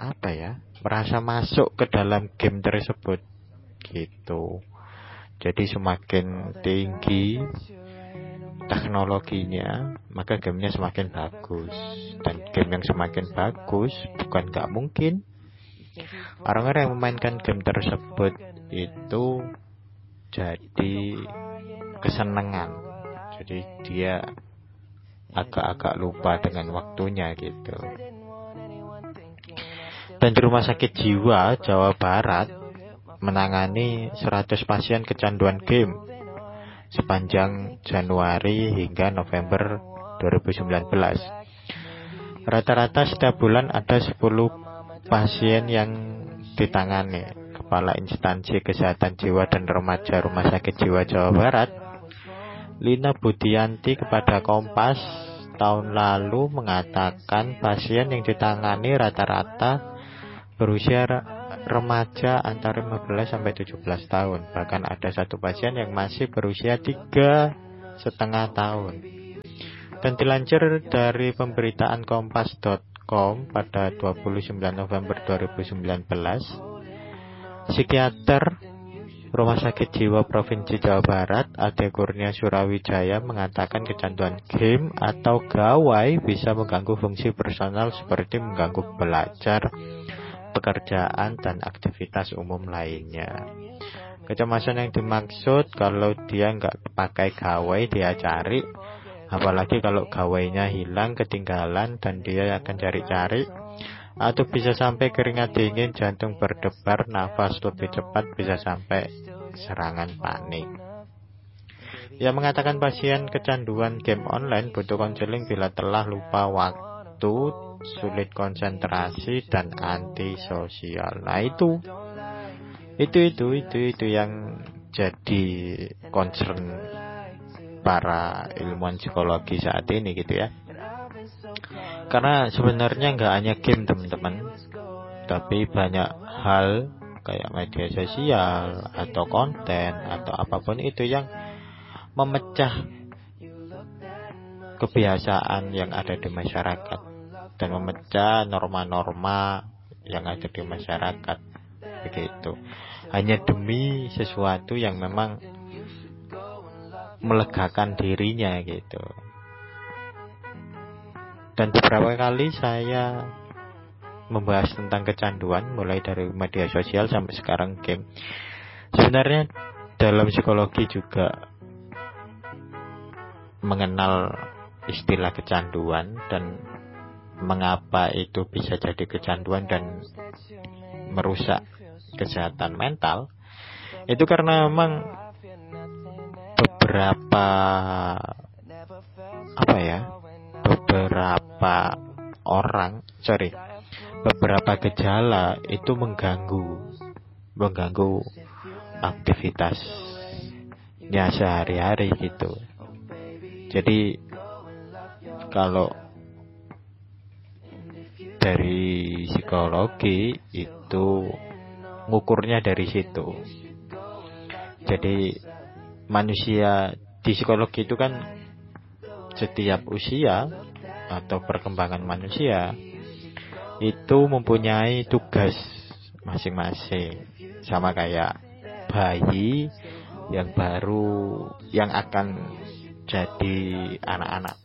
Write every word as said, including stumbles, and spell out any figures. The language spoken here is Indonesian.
apa ya, merasa masuk ke dalam game tersebut gitu. Jadi semakin tinggi teknologinya, maka gamenya semakin bagus. Dan game yang semakin bagus, bukan gak mungkin orang-orang yang memainkan game tersebut itu jadi kesenangan. Jadi dia agak-agak lupa dengan waktunya gitu. Dan di Rumah Sakit Jiwa Jawa Barat menangani seratus pasien kecanduan game sepanjang Januari hingga November dua ribu sembilan belas. Rata-rata setiap bulan ada sepuluh pasien yang ditangani. Kepala Instansi Kesehatan Jiwa dan Remaja Rumah Sakit Jiwa Jawa Barat, Lina Budianti, kepada Kompas tahun lalu mengatakan pasien yang ditangani rata-rata berusia remaja antara lima belas sampai tujuh belas tahun. Bahkan ada satu pasien yang masih berusia tiga setengah tahun. Dan dilansir dari pemberitaan kompas titik com pada dua puluh sembilan November dua ribu sembilan belas, psikiater Rumah Sakit Jiwa Provinsi Jawa Barat, Ade Kurnia Surawijaya, mengatakan kecanduan game atau gawai bisa mengganggu fungsi personal seperti mengganggu belajar, pekerjaan, dan aktivitas umum lainnya. Kecemasan yang dimaksud kalau dia nggak pakai gawai, dia cari. Apalagi kalau gawainya hilang, ketinggalan, dan dia akan cari-cari. Atau bisa sampai keringat dingin, jantung berdebar, nafas lebih cepat, bisa sampai serangan panik. Ia mengatakan pasien kecanduan game online butuh konseling bila telah lupa waktu, sulit konsentrasi, dan antisosial. Nah itu itu itu itu itu yang jadi concern para ilmuwan psikologi saat ini gitu ya. Karena sebenarnya nggak hanya game teman-teman, tapi banyak hal kayak media sosial atau konten atau apapun itu yang memecah kebiasaan yang ada di masyarakat dan memecah norma-norma yang ada di masyarakat begitu, hanya demi sesuatu yang memang melegakan dirinya gitu. Dan beberapa kali saya membahas tentang kecanduan, mulai dari media sosial sampai sekarang game. Sebenarnya dalam psikologi juga mengenal istilah kecanduan dan mengapa itu bisa jadi kecanduan dan merusak kesehatan mental. Itu karena memang beberapa apa ya beberapa orang sorry beberapa gejala itu mengganggu mengganggu aktivitasnya sehari-hari gitu. Jadi kalau dari psikologi itu ngukurnya dari situ. Jadi manusia di psikologi itu kan setiap usia atau perkembangan manusia itu mempunyai tugas masing-masing, sama kayak bayi yang baru yang akan jadi anak-anak